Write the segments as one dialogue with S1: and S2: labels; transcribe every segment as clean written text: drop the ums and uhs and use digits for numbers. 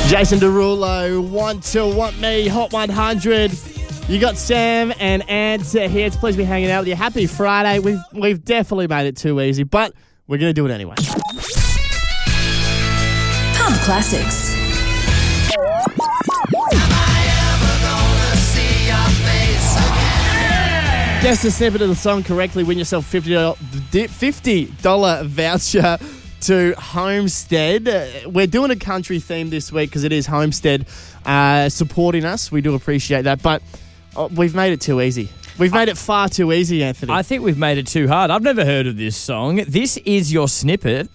S1: Jason Derulo, Want to Want Me, Hot 100. You got Sam and Ant here. It's a pleasure to be hanging out with you. Happy Friday. We've definitely made it too easy, but we're going to do it anyway.
S2: Pub Classics.
S1: Guess the snippet of the song correctly. Win yourself $50 voucher to Homestead. We're doing a country theme this week because it is Homestead supporting us. We do appreciate that, but we've made it too easy. We've made it far too easy, Anthony.
S3: I think we've made it too hard. I've never heard of this song. This is your snippet.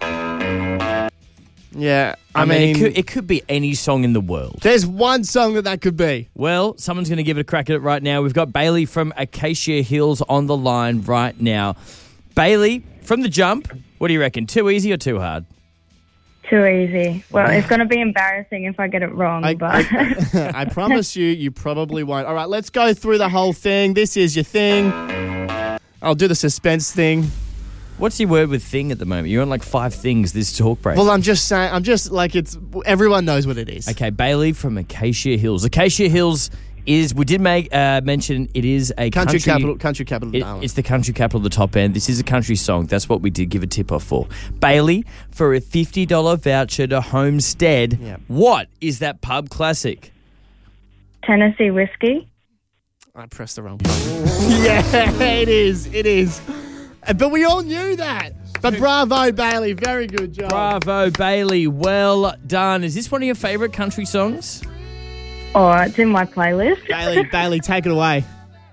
S1: Yeah,
S3: I mean it could be any song in the world.
S1: There's one song that could be.
S3: Well, someone's going to give it a crack at it right now. We've got Bailey from Acacia Hills on the line right now. Bailey, from the jump, what do you reckon? Too easy or too hard?
S4: Too easy. Well, it's going to be embarrassing if I get it wrong, but...
S1: I promise you probably won't. All right, let's go through the whole thing. This is your thing. I'll do the suspense thing.
S3: What's your word with thing at the moment? You're on like 5 things this talk break.
S1: Well, I'm just like everyone knows what it is.
S3: Okay, Bailey from Acacia Hills. Acacia Hills is, we did make mention, it is a country
S1: capital of Darwin.
S3: It's the country capital of the top end. This is a country song. That's what we did give a tip off for. Bailey, for a $50 voucher to Homestead, What is that pub classic?
S4: Tennessee whiskey.
S1: I pressed the wrong button. Yeah, it is. But we all knew that. But bravo, Bailey. Very good job.
S3: Bravo, Bailey. Well done. Is this one of your favourite country songs?
S4: Oh, it's in my playlist.
S1: Bailey, take it away.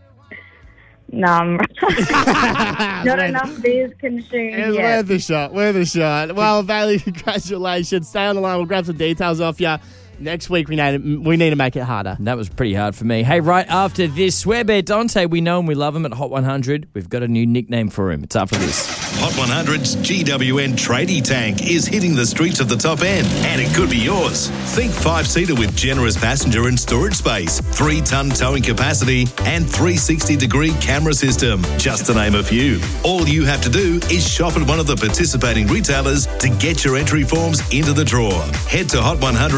S4: Not enough beers consumed yet.
S1: Worth a shot. Well, Bailey, congratulations. Stay on the line. We'll grab some details off you. Next week, we need to make it harder.
S3: That was pretty hard for me. Hey, right after this, Swear Bear Dante, we know him, we love him at Hot 100. We've got a new nickname for him. It's after this.
S5: Hot 100's GWN Tradie Tank is hitting the streets of the top end, and it could be yours. Think 5-seater with generous passenger and storage space, 3-ton towing capacity, and 360-degree camera system, just to name a few. All you have to do is shop at one of the participating retailers to get your entry forms into the draw. Head to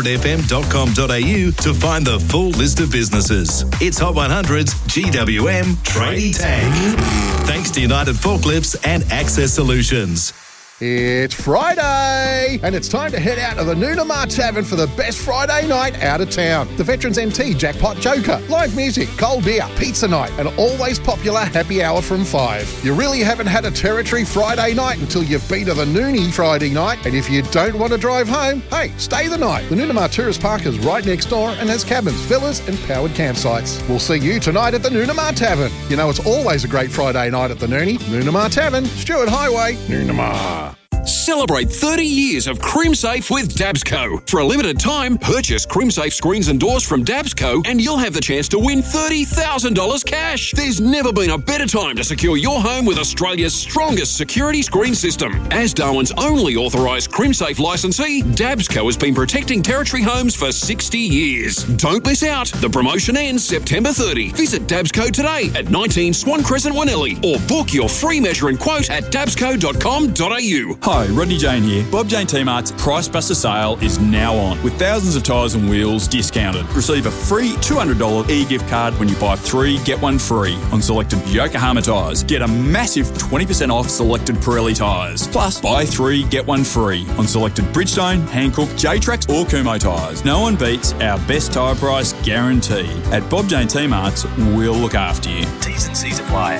S5: hot100fm.com.au to find the full list of businesses. It's Hot 100's GWM Tradie Tank. Thanks to United Forklifts and Access Solutions.
S6: It's Friday, and it's time to head out to the Noonamar Tavern for the best Friday night out of town. The Veterans NT Jackpot Joker, live music, cold beer, pizza night, and always popular happy hour from 5. You really haven't had a Territory Friday night until you've been to the Noonie Friday night, and if you don't want to drive home, hey, stay the night. The Noonamar Tourist Park is right next door and has cabins, villas, and powered campsites. We'll see you tonight at the Noonamar Tavern. You know it's always a great Friday night at the Noonie. Noonamar Tavern, Stewart Highway, Noonamar.
S7: Celebrate 30 years of CrimSafe with Dabsco. For a limited time, purchase CrimSafe screens and doors from Dabsco and you'll have the chance to win $30,000 cash. There's never been a better time to secure your home with Australia's strongest security screen system. As Darwin's only authorised CrimSafe licensee, Dabsco has been protecting Territory homes for 60 years. Don't miss out. The promotion ends September 30. Visit Dabsco today at 19 Swan Crescent, Wanelli, or book your free measure and quote at dabsco.com.au.
S8: Hi, Rodney Jane here. Bob Jane T-Mart's Price Buster sale is now on, with thousands of tyres and wheels discounted. Receive a free $200 e-gift card when you buy 3, get 1 free on selected Yokohama tyres. Get a massive 20% off selected Pirelli tyres. Plus, buy 3, get 1 free on selected Bridgestone, Hankook, J-Trax or Kumho tyres. No one beats our best tyre price guarantee. At Bob Jane T-Mart's, we'll look after you.
S5: T's and C's apply.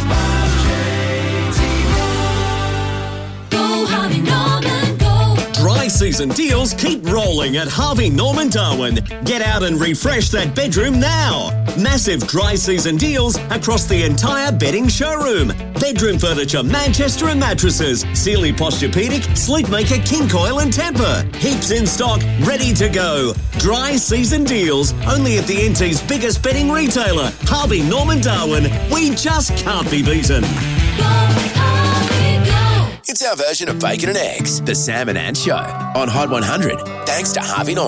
S9: Dry season deals keep rolling at Harvey Norman Darwin. Get out and refresh that bedroom now. Massive dry season deals across the entire bedding showroom. Bedroom furniture, Manchester and mattresses, Sealy Posturepedic, Sleepmaker, King Coil and Tempur. Heaps in stock, ready to go. Dry season deals only at the NT's biggest bedding retailer, Harvey Norman Darwin. We just can't be beaten.
S10: It's our version of Bacon and Eggs, the Sam and Ant Show, on Hot 100, thanks to Harvey Norman.